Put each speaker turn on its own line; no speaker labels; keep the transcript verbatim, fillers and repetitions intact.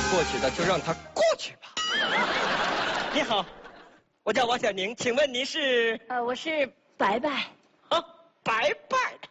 过去的就让它过去吧。你好，我叫王小宁，请问您是？
呃，我是白白。
啊，白白。